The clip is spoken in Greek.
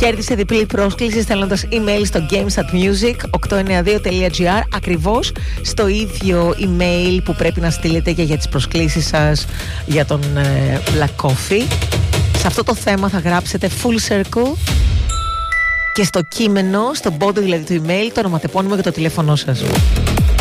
κέρδισε διπλή πρόσκληση στέλνοντας email στο games@music892.gr, ακριβώς στο ίδιο email που πρέπει να στείλετε και για τις προσκλήσεις σας για τον Black Coffee. Σε αυτό το θέμα θα γράψετε full circle και στο κείμενο, στο body δηλαδή του email, το ονοματεπώνυμο και το τηλέφωνό σας.